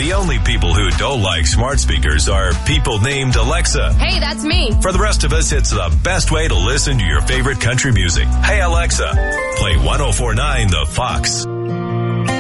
The only people who don't like smart speakers are people named Alexa. Hey, that's me. For the rest of us, it's the best way to listen to your favorite country music. Hey, Alexa, play 104.9 The Fox.